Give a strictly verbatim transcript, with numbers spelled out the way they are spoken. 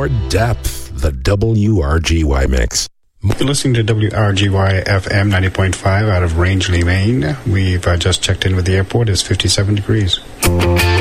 more depth. The W R G Y Mix. You're listening to W R G Y F M ninety point five out of Rangeley, Maine. We've uh, just checked in with the airport. It's fifty-seven degrees.